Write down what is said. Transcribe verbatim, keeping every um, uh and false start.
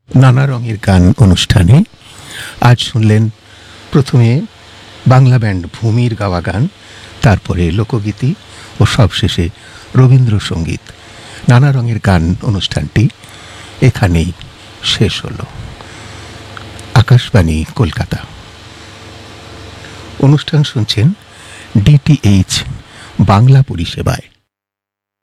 নানা রঙের গান অনুষ্ঠানে আজ শুনলেন প্রথমে বাংলা ব্যান্ড ভূমির গাওয়া গান, তারপরে লোকগীতি ও সবশেষে রবীন্দ্রসঙ্গীত। নানা রঙের গান অনুষ্ঠানটি এখানেই শেষ হলো। আকাশবাণী কলকাতা। অনুষ্ঠান শুনছেন ডিটিএইচ বাংলা পরিষেবায়।